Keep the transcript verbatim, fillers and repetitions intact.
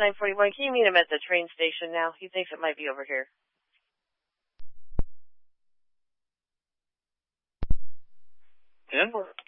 nine forty-one. Can you meet him at the train station now? He thinks it might be over here. Denver.